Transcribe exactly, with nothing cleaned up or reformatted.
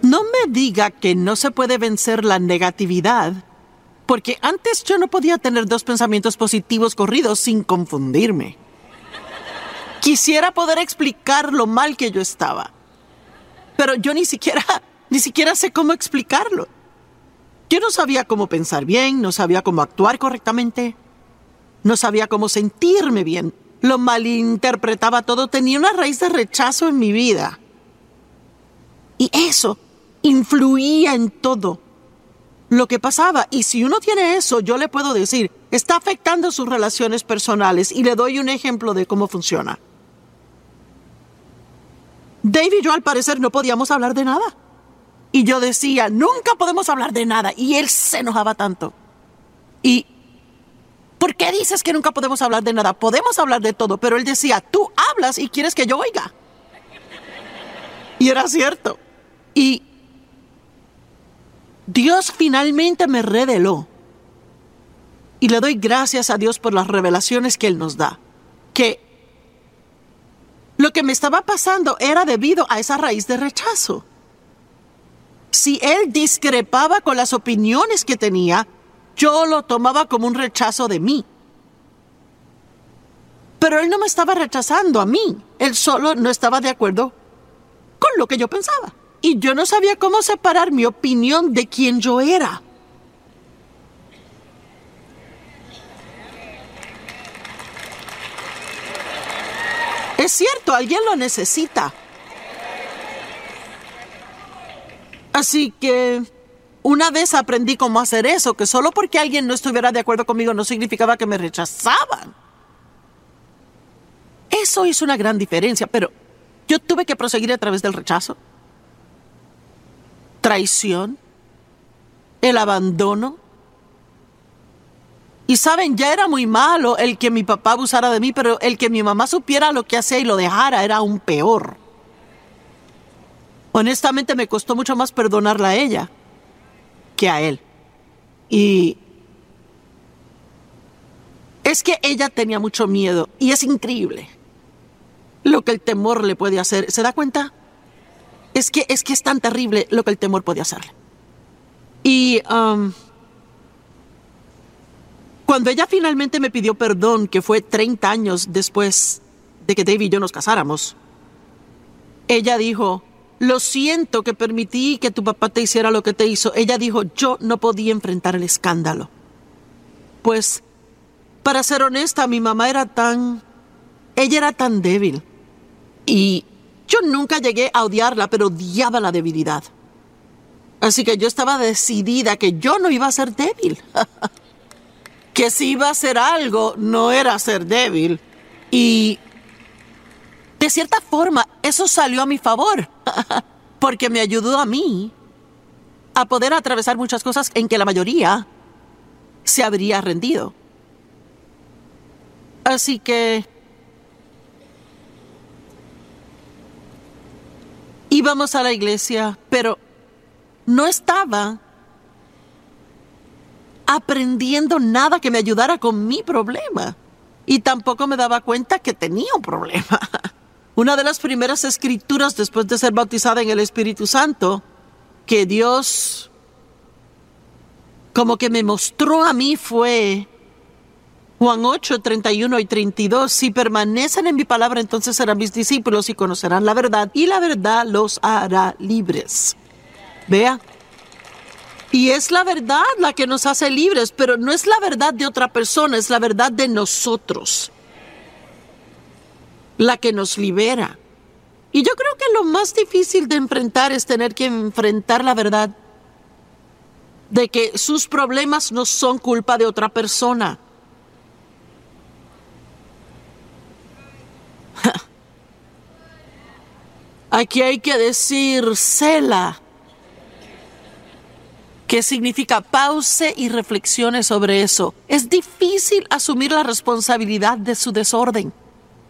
No me diga que no se puede vencer la negatividad, porque antes yo no podía tener dos pensamientos positivos corridos sin confundirme. Quisiera poder explicar lo mal que yo estaba, pero yo ni siquiera, ni siquiera sé cómo explicarlo. Yo no sabía cómo pensar bien, no sabía cómo actuar correctamente, no sabía cómo sentirme bien. Lo malinterpretaba todo, tenía una raíz de rechazo en mi vida. Y eso influía en todo lo que pasaba. Y si uno tiene eso, yo le puedo decir, está afectando sus relaciones personales. Y le doy un ejemplo de cómo funciona. Dave y yo, al parecer, no podíamos hablar de nada. Y yo decía, nunca podemos hablar de nada. Y él se enojaba tanto. Y, ¿por qué dices que nunca podemos hablar de nada? Podemos hablar de todo. Pero él decía, tú hablas y quieres que yo oiga. Y era cierto. Y Dios finalmente me reveló. Y le doy gracias a Dios por las revelaciones que Él nos da. Que lo que me estaba pasando era debido a esa raíz de rechazo. Si Él discrepaba con las opiniones que tenía, yo lo tomaba como un rechazo de mí. Pero Él no me estaba rechazando a mí. Él solo no estaba de acuerdo con lo que yo pensaba. Y yo no sabía cómo separar mi opinión de quién yo era. Es cierto, alguien lo necesita. Así que una vez aprendí cómo hacer eso, que solo porque alguien no estuviera de acuerdo conmigo no significaba que me rechazaban. Eso hizo una gran diferencia, pero yo tuve que proseguir a través del rechazo, traición, el abandono. Y saben, ya era muy malo el que mi papá abusara de mí, pero el que mi mamá supiera lo que hacía y lo dejara era aún peor. Honestamente me costó mucho más perdonarla a ella que a él. Y es que ella tenía mucho miedo y es increíble lo que el temor le puede hacer. ¿Se da cuenta? Es que es que es tan terrible lo que el temor puede hacerle. Y um, cuando ella finalmente me pidió perdón, que fue treinta años después de que Dave y yo nos casáramos, ella dijo, lo siento que permití que tu papá te hiciera lo que te hizo. Ella dijo, yo no podía enfrentar el escándalo. Pues, para ser honesta, mi mamá era tan... Ella era tan débil. Y yo nunca llegué a odiarla, pero odiaba la debilidad. Así que yo estaba decidida que yo no iba a ser débil. Que si iba a hacer algo, no era ser débil. Y de cierta forma, eso salió a mi favor. Porque me ayudó a mí a poder atravesar muchas cosas en que la mayoría se habría rendido. Así que íbamos a la iglesia, pero no estaba aprendiendo nada que me ayudara con mi problema. Y tampoco me daba cuenta que tenía un problema. Una de las primeras escrituras después de ser bautizada en el Espíritu Santo que Dios como que me mostró a mí fue Juan ocho, treinta y uno y treinta y dos. Si permanecen en mi palabra, entonces serán mis discípulos y conocerán la verdad, y la verdad los hará libres. Vea. Y es la verdad la que nos hace libres, pero no es la verdad de otra persona, es la verdad de nosotros, la que nos libera. Y yo creo que lo más difícil de enfrentar es tener que enfrentar la verdad de que sus problemas no son culpa de otra persona. Aquí hay que decir Selah, que significa pause y reflexione sobre eso. Es difícil asumir la responsabilidad de su desorden.